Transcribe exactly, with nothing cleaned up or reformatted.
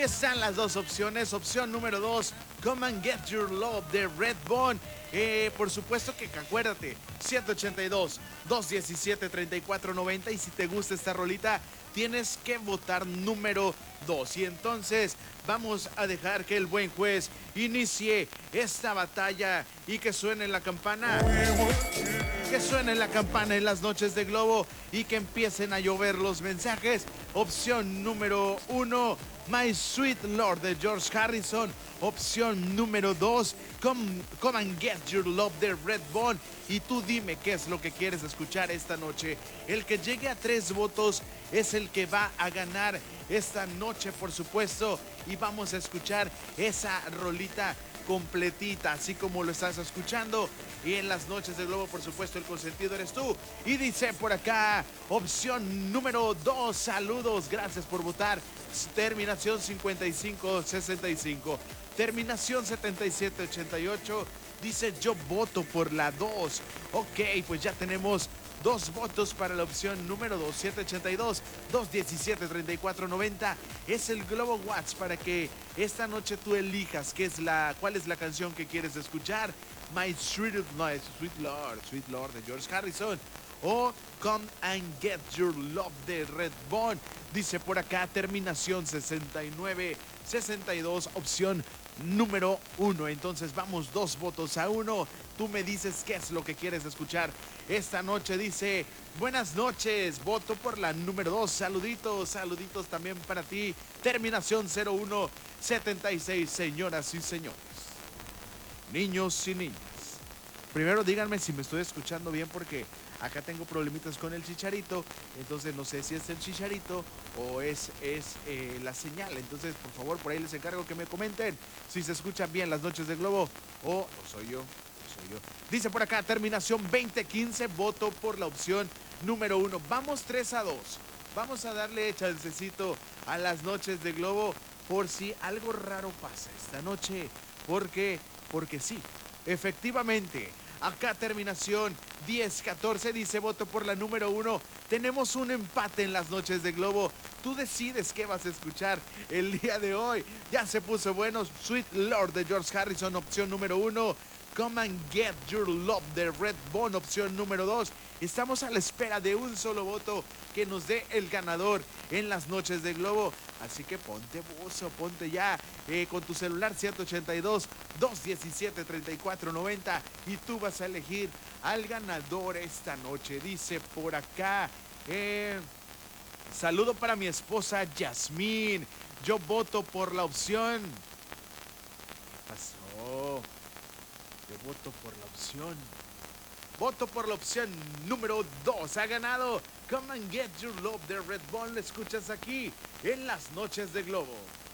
están las dos opciones. Opción número dos, Come and Get Your Love de Redbone. Eh, por supuesto que acuérdate, ciento ochenta y dos, doscientos diecisiete, treinta y cuatro noventa. Y si te gusta esta rolita, tienes que votar número dos. Y entonces vamos a dejar que el buen juez inicie esta batalla y que suene la campana. Que suene la campana en las noches de Globo y que empiecen a llover los mensajes. Opción número uno, My Sweet Lord de George Harrison. Opción número dos, Come, Come and Get Your Love de Redbone. Y tú dime qué es lo que quieres escuchar esta noche. El que llegue a tres votos es el que va a ganar esta noche, por supuesto. Y vamos a escuchar esa rolita completita, así como lo estás escuchando. Y en las noches de Globo, por supuesto, el consentido eres tú. Y dice por acá, opción número dos, saludos, gracias por votar. Terminación cincuenta y cinco sesenta y cinco. Terminación setenta y siete ochenta y ocho. Dice, yo voto por la dos. Ok, pues ya tenemos dos votos para la opción número dos, ciento ochenta y dos, doscientos diecisiete, treinta y cuatro noventa. Es el Globo Watch para que esta noche tú elijas qué es la, cuál es la canción que quieres escuchar. My Sweet, no, Sweet Lord, Sweet Lord de George Harrison. O Come and Get Your Love de Redbone. Dice por acá, terminación sesenta y nueve sesenta y dos, opción número uno. Entonces vamos dos votos a uno. Tú me dices qué es lo que quieres escuchar esta noche. Dice, buenas noches, voto por la número dos. Saluditos, saluditos también para ti. Terminación cero uno setenta y seis, señoras y señores. Niños y niñas. Primero díganme si me estoy escuchando bien porque acá tengo problemitas con el chicharito. Entonces no sé si es el chicharito o es, es eh, la señal. Entonces por favor por ahí les encargo que me comenten si se escuchan bien las noches de Globo o, o soy yo. Soy yo. Dice por acá, terminación veinte quince, voto por la opción número uno. Vamos tres a dos. Vamos a darle chancecito a las noches de Globo por si algo raro pasa esta noche. Porque, porque sí, efectivamente, acá terminación diez catorce dice, voto por la número uno. Tenemos un empate en las noches de Globo. Tú decides qué vas a escuchar el día de hoy. Ya se puso bueno. Sweet Lord de George Harrison, opción número uno. Come and Get Your Love de Redbone, opción número dos. Estamos a la espera de un solo voto que nos dé el ganador en las noches de Globo. Así que ponte buzo, ponte ya eh, con tu celular ciento ochenta y dos, doscientos diecisiete, treinta y cuatro noventa y tú vas a elegir al ganador esta noche. Dice por acá, eh, saludo para mi esposa Yasmín. Yo voto por la opción. ¿Qué pasó? Yo voto por la opción. Voto por la opción número dos. Ha ganado Come and Get Your Love de Redbone. Lo escuchas aquí en las noches de Globo.